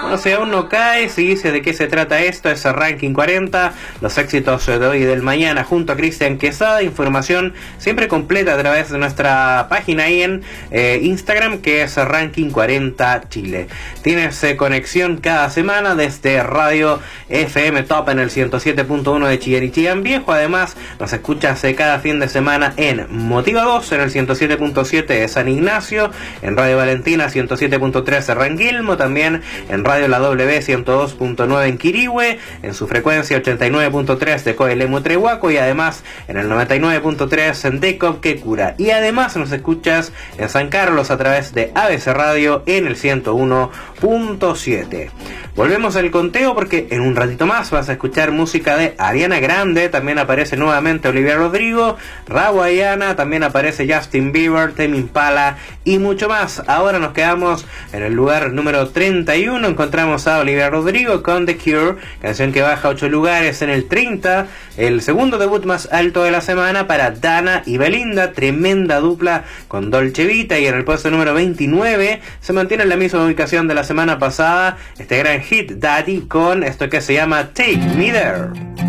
Bueno, si aún no cae, si dice de qué se trata esto, es Ranking 40, los éxitos de hoy y del mañana, junto a Cristian Quesada. Información siempre completa a través de nuestra página ahí en Instagram, que es Ranking 40 Chile. Tienes conexión cada semana desde Radio FM Top en el 107.1 de Chillán y Chillán Viejo. Además, nos escuchas cada fin de semana en Motiva 2, en el 107.7 de San Ignacio, en Radio Valentina 107.3 de Ranquilmo, también en Radio La W 102.9 en Quirihue, en su frecuencia 89.3 de Coelemu Trehuaco, y además en el 99.3 de Copquecura. Y además nos escuchas en San Carlos a través de ABC Radio en el 101.7. Volvemos al conteo porque en un ratito más vas a escuchar música de Ariana Grande, también aparece nuevamente Olivia Rodrigo, Rawayana, también aparece Justin Bieber, Tame Impala y mucho más. Ahora nos quedamos en el lugar número 31, encontramos a Olivia Rodrigo con The Cure, canción que baja 8 lugares en el 30, el segundo debut más alto de la semana para Dana y Belinda, tremenda dupla con Dolce Vita, y en el puesto número 29 se mantiene en la misma ubicación de la semana pasada este gran hit Daddy con esto que se llama Take Me There.